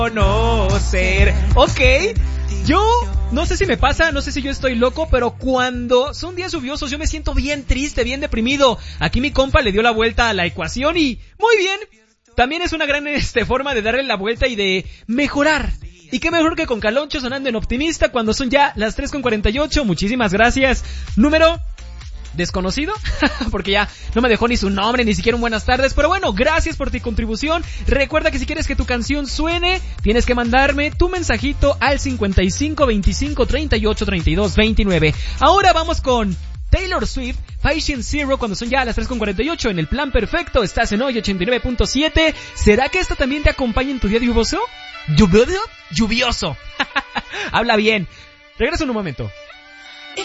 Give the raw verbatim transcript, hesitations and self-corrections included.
conocer. Ok, yo no sé si me pasa, no sé si yo estoy loco, pero cuando son días lluviosos yo me siento bien triste, bien deprimido. Aquí mi compa le dio la vuelta a la ecuación y muy bien. También es una gran este, forma de darle la vuelta y de mejorar. Y qué mejor que con Caloncho sonando en Optimista cuando son ya las tres con cuarenta y ocho. Muchísimas gracias. Número desconocido, porque ya no me dejó ni su nombre, ni siquiera un buenas tardes, pero bueno, gracias por tu contribución. Recuerda que si quieres que tu canción suene, tienes que mandarme tu mensajito al cincuenta y cinco veinticinco treinta y ocho treinta y dos veintinueve. Ahora vamos con Taylor Swift, Patient Zero, cuando son ya las tres con cuarenta y ocho en el plan perfecto. Estás en hoy ochenta y nueve punto siete. ¿Será que esta también te acompaña en tu día lluvioso? ¿Lluvioso? Lluvioso. Habla bien. Regreso en un momento.